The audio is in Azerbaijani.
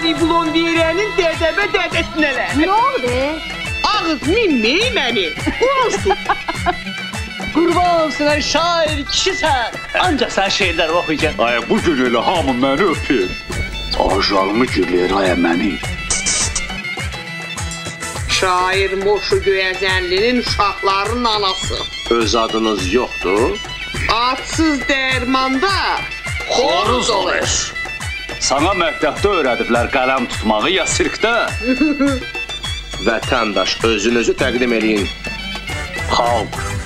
Biblon verənin dədəbə dədəsinələr. Nə oldu? Ağız minmey məni. Olsun. Qurban olsun ay şair kişisən. Ancaq sən şeirlər oxuyacaq. Ay bu gün elə hamı məni öpür. Ajalımı gülür ay məni. Şair Moşu Göyəzənlinin uşaqlarının anası. Öz adınız yoxdur? Adsız dərmanda xoruz olur. Sana məktəbdə öyrədiblər qələm tutmağı ya sirkdə? Vətəndaş özünüzü təqdim eləyin. Xalq.